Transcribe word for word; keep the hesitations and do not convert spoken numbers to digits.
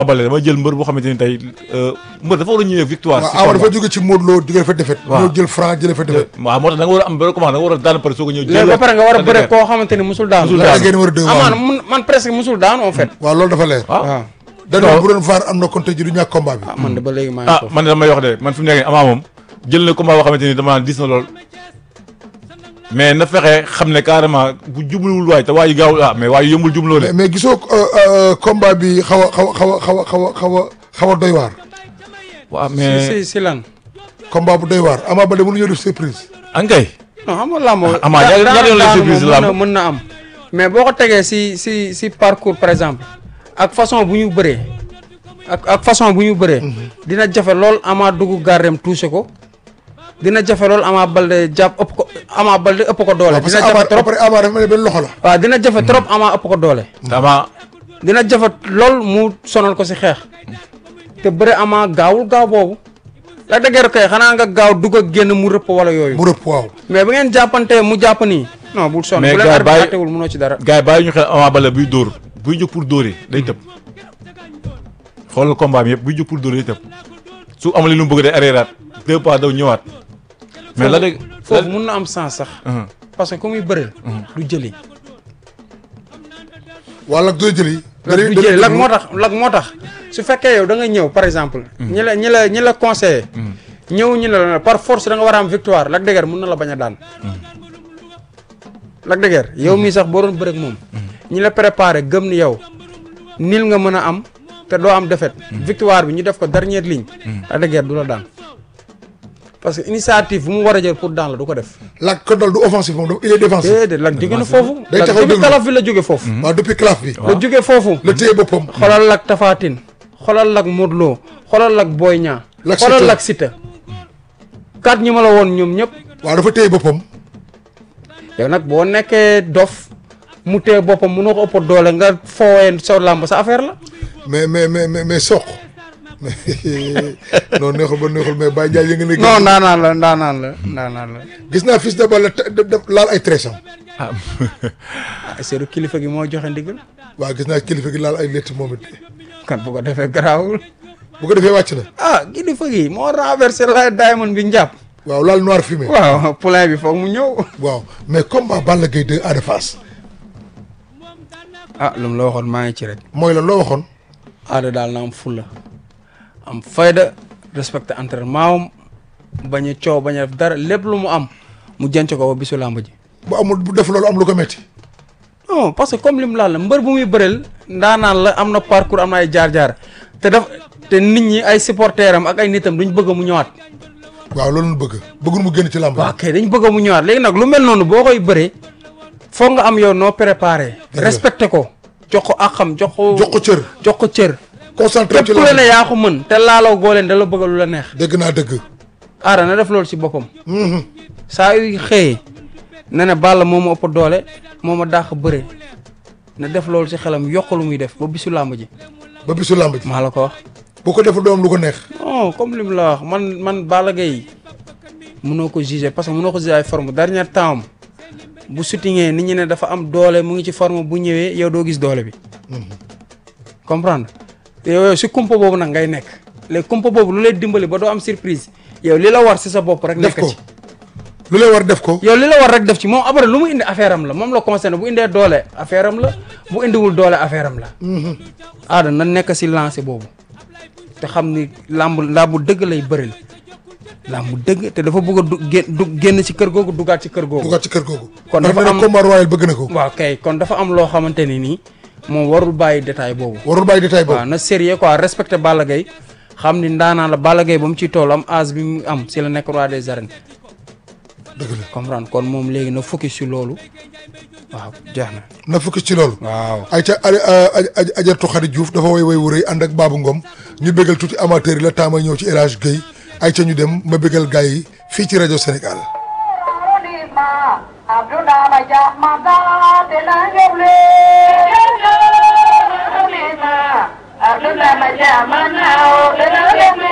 Baldé dama jël mbër boo xamante ni tey mbër dafa war a ñëwee victoire. waaw Ama dafa jóge ci Modou Lo jóge fa défaite. waaw ñëw jël Franc jëlee fa défaite. waaw moo tax da nga war a am benn commande da nga war a daan pare soo ko ñëw. léegi ba pare nga war a bëre koo xamante ni musul daanu. musul daanu war a dégg amaan man presque musul daanu en fait. waaw loolu dafa leer. waaw dañoo bu doon vaar am na kon tey ji du ñàkk combat bi. ah man de ba léegi maa ngi ah foofu. man de damay wax de man fi mu nekk nii Ama moom jël na combat boo xamante ni dama dis na lool mais na fexe xam ne carrément bu jubluwul waay te waayu gaawul ah mais waayu yëmbul jubloo de. mais mais gisoo combat bi xaw a xaw a xaw a xaw a xaw a xaw a xaw a doy waar. waaw si mais si si lan. combat bu doy waar Ama Baldé mënuñoo def surprise. ankay. non xam nga làmb. Ama ñaari ñaari yoon la surprise mën na làmb. mën na am. mais boo ko tegee si si si parcours par exemple ak façon bu ñu bëree ak ak façon bu ñu bëree. dina jafe lool Ama dugg gardem touché ko. dina jafe lool Ama Baldé jàpp ëpp ko Ama Baldé ëpp ko doole. dina jafe trop après Ama dafa mel ni benn loxo la. waaw dina jafe trop Ama ëpp ko doole. Ama dina jafe lool mu sonal ko si xeex. te bëre Ama gaawul gaaw boobu. la dëgër kay xanaa nga gaaw dugg ak génn mu rëpp wala yooyu. mu rëpp waaw. mais bu ngeen jàppantee mu jàpp nii. non bul sonn mais bu leen gars yi bàyyi arbitre wul mënoo ci dara. gars yi bàyyi ñu xel Ama Baldé buy dóor buy jóg pour dóor yi day tëb. xoolal combat bi yëpp buy jóg pour dóor yi day tëb su amalee lu mu bëgg day arréeraat deux pas daw ñëwaat. mais la dëgg foofu mun na am sens sax. parce que ku muy bëreel. du jëli. wala du jëli. du jëli lag moo tax lag moo tax su fekkee yow da nga ñëw par exemple. ñi la ñi la ñi la conseillé. ñëw ñi la par force da nga war a am victoire Lac de Guiers mun na la bañ a daan. Lac de Guiers yow mii sax boo doon bëreeg moom. ñi la préparé gëm ni yow nil nga mën a am te doo am défaite. victoire bi ñu def ko dernière ligne. Lac de Guiers du la daan. parce que initiative bu mu war a jël pour daan la du ko def. Lac ko dal du offensif moom il est défensif. déedéet Lac jóge na foofu. day taxaw depuis calaf bi la jóge foofu. waaw depuis calaf bi. la jóge foofu. la téye boppam. xoolal Lac Tapha Tine xoolal Lac Modou Lo xoolal Lac Boy Niang. Lac xoolal Siteu. Lac Siteu. kat ñi ma la woon ñoom ñëpp. waaw dafa téye boppam. yow nag boo nekkee dof mu téye boppam munoo ko ëpp doole nga foowee sa làmb sa affaire la. mais mais mais mais mais soq. non neexul ba neexul mais Baye Ndiaye yëngu na. non ndaanaan la ndaanaan la ndaanaan la. gis naa Fils de Balla te laal ay trésam. ah ah seeru kilifa gi moo joxe ndigal. waaw gis naa kilifa gi laal ay létt moom it. kan bu ko defee garaawul. bu ko defee wàcc na. ah kilifa gi moo renversé la diamond bi njàpp. waaw laal noir fumé. waaw poulain bi foog mu ñëw. waaw mais combat Balla Gaye deux Ada Fass. ah lu mu la waxoon maa ngi ci rek. mooy la loo waxoon. Ada daal na am fulla am fayda respecté entraînement am bañ a coow bañ a def dara lépp lu mu am mu jënc ko ba bisu làmb ji. bu amul bu def loolu am lu ko metti. non parce que comme lim laal la mbër bu muy bëreel ndaanaan la am na parcours am na ay jaar-jaar te daf te nit ñi ay supporters am ak ay nitam duñ bëgg mu ñëwaat. waaw loolu la bëgg bëggul mu génn ci làmb. waaw kay dañ bëgg mu ñëwaat léegi nag lu mel noonu boo koy bëree foog nga am yow noo préparé. respecté ko jox ko àqam jox ko. jox ko cër. jox ko cër. concentré ci képp ku la ne yaa ko mën te laaloo goo leen da la bëgg lu la neex. dëgg naa dëgg. Ada na def loolu si boppam. saa yu xëyee na ne Balla moo ma ëpp doole moo ma dàq bëre na def loolu si xelam yokk lu muy def ba bisu làmb ji. ba bisu làmb ji. maa la ko wax. bu ko deful doom lu ko neex. non comme li mu la wax man man Balla Gaye mënoo ko juger parce que mënoo ko juger ay forme dernier temps am bu sutingee nit ñi ne dafa am doole mu ngi ci forme bu ñëwee yow doo gis doole bi. comprendre yow si kumpa boobu nag ngay nekk léegi kumpa boobu lu lay dimbali ba doo am surprise yow li la war si sa bopp rek. def nekk ko ci lu lay war def ko. yow li la war rek def ci moom après lu mu indi affaire am la moom la concerné bu indee doole affaire am la bu indiwul doole affaire am la. Ada na nekk si lancé boobu te xam ni làmb làmb dëgg lay bëril làmb dëgg te dafa bëgg a du gén du génn ci kër googu duggaat ci kër googu. dugaat ci kër googu. kon dafa dafa am am combat royal bëgg na ko. waaw kay kon dafa am loo xamante ni nii moom warul bàyyi détail boobu. warul bàyyi détail boobu. waaw na sérieux quoi respecté Balla Gaye xam ni ndaanaan la Balla Gaye ba mu ciy toll am âge bi mu am si la nekk roi des arènes. dëgg la comprendre kon moom léegi na focus ci loolu waaw jeex na. na focus ci loolu. waaw ay ca ajartu Khady Diouf dafa woy woy wu rëy ànd ak Babou Ngom ñu bégal tuuti amateur yi la temps may ñëw ci El Hadj Guèye ay ca ñu dem ma bégal gars yi fii ci rajo Sénégal. Abdullah